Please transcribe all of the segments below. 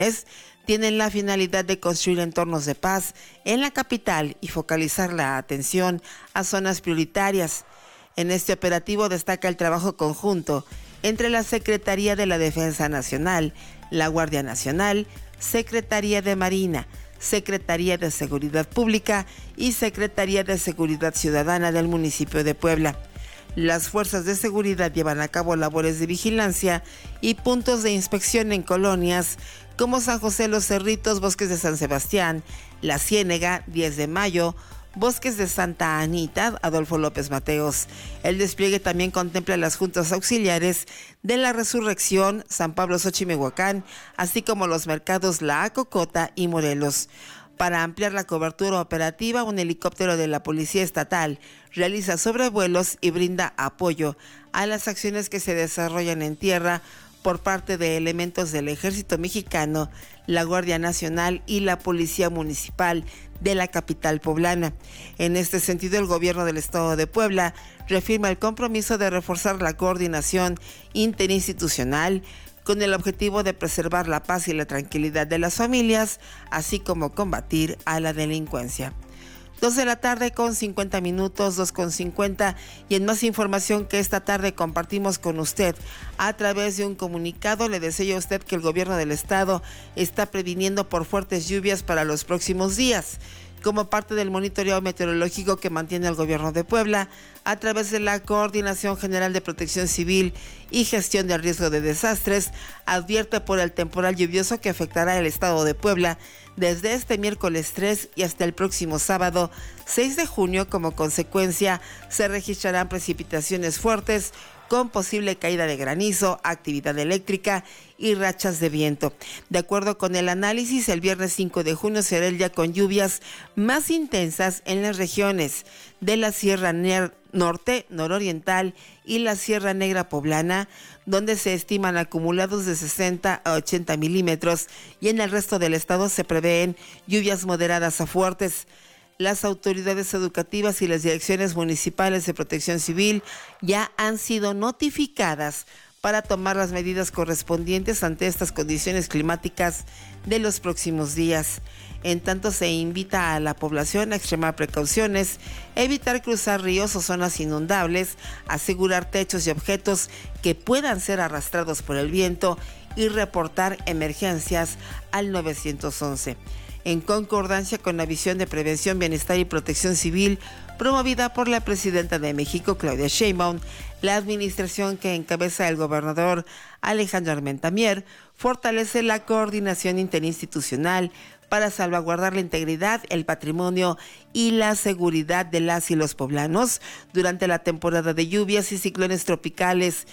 tienen la finalidad de construir entornos de paz en la capital y focalizar la atención a zonas prioritarias. En este operativo destaca el trabajo conjunto entre la Secretaría de la Defensa Nacional, la Guardia Nacional, Secretaría de Marina, Secretaría de Seguridad Pública y Secretaría de Seguridad Ciudadana del municipio de Puebla. Las fuerzas de seguridad llevan a cabo labores de vigilancia y puntos de inspección en colonias como San José Los Cerritos, Bosques de San Sebastián, La Ciénega, 10 de Mayo, Bosques de Santa Anita, Adolfo López Mateos. El despliegue también contempla las juntas auxiliares de la Resurrección, San Pablo Xochimehuacán, así como los mercados La Acocota y Morelos. Para ampliar la cobertura operativa, un helicóptero de la Policía Estatal realiza sobrevuelos y brinda apoyo a las acciones que se desarrollan en tierra por parte de elementos del Ejército Mexicano, la Guardia Nacional y la Policía Municipal de la capital poblana. En este sentido, el gobierno del estado de Puebla reafirma el compromiso de reforzar la coordinación interinstitucional con el objetivo de preservar la paz y la tranquilidad de las familias, así como combatir a la delincuencia. 2 de la tarde con 50 minutos, 2:50, y en más información que esta tarde compartimos con usted a través de un comunicado, le deseo a usted que el gobierno del estado está previniendo por fuertes lluvias para los próximos días. Como parte del monitoreo meteorológico que mantiene el gobierno de Puebla, a través de la Coordinación General de Protección Civil y Gestión de Riesgo de Desastres, advierte por el temporal lluvioso que afectará el estado de Puebla desde este miércoles 3 y hasta el próximo sábado 6 de junio. Como consecuencia, se registrarán precipitaciones fuertes con posible caída de granizo, actividad eléctrica y rachas de viento. De acuerdo con el análisis, el viernes 5 de junio será el día con lluvias más intensas en las regiones de la Sierra Norte, Nororiental y la Sierra Negra Poblana, donde se estiman acumulados de 60 a 80 milímetros, y en el resto del estado se prevén lluvias moderadas a fuertes. Las autoridades educativas y las direcciones municipales de protección civil ya han sido notificadas para tomar las medidas correspondientes ante estas condiciones climáticas de los próximos días. En tanto, se invita a la población a extremar precauciones, evitar cruzar ríos o zonas inundables, asegurar techos y objetos que puedan ser arrastrados por el viento y reportar emergencias al 911. En concordancia con la visión de prevención, bienestar y protección civil promovida por la presidenta de México, Claudia Sheinbaum, la administración que encabeza el gobernador Alejandro Armenta Mier fortalece la coordinación interinstitucional para salvaguardar la integridad, el patrimonio y la seguridad de las y los poblanos durante la temporada de lluvias y ciclones tropicales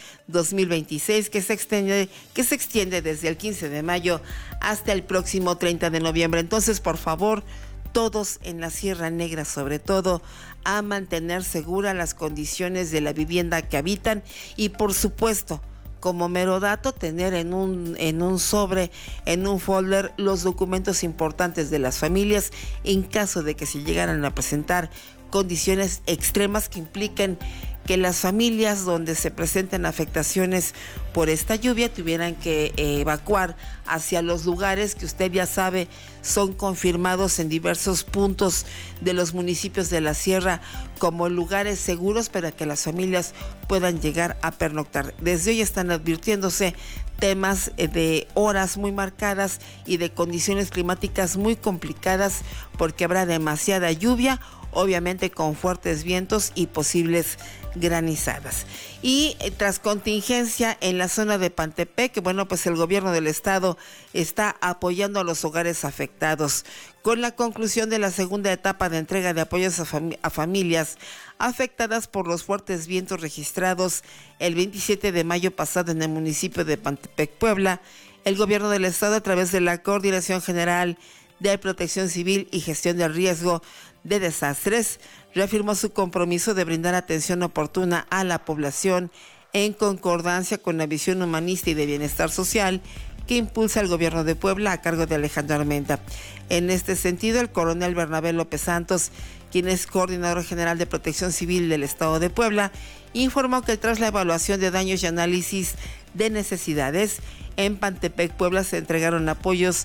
2026 que se extiende desde el 15 de mayo hasta el próximo 30 de noviembre. Entonces, por favor, todos en la Sierra Negra, sobre todo, a mantener seguras las condiciones de la vivienda que habitan y, por supuesto, como mero dato, tener en un sobre, en un folder, los documentos importantes de las familias en caso de que se llegaran a presentar condiciones extremas que impliquen que las familias donde se presenten afectaciones por esta lluvia tuvieran que evacuar hacia los lugares que usted ya sabe son confirmados en diversos puntos de los municipios de la sierra como lugares seguros para que las familias puedan llegar a pernoctar. Desde hoy están advirtiéndose temas de horas muy marcadas y de condiciones climáticas muy complicadas porque habrá demasiada lluvia, obviamente con fuertes vientos y posibles granizadas. Y tras contingencia en la zona de Pantepec, pues el gobierno del estado está apoyando a los hogares afectados. Con la conclusión de la segunda etapa de entrega de apoyos a familias afectadas por los fuertes vientos registrados el 27 de mayo pasado en el municipio de Pantepec, Puebla, el gobierno del estado, a través de la Coordinación General de Protección Civil y Gestión del Riesgo de Desastres, reafirmó su compromiso de brindar atención oportuna a la población en concordancia con la visión humanista y de bienestar social que impulsa el gobierno de Puebla a cargo de Alejandro Armenta. En este sentido, el coronel Bernabé López Santos, quien es coordinador general de Protección Civil del estado de Puebla, informó que tras la evaluación de daños y análisis de necesidades, en Pantepec, Puebla, se entregaron apoyos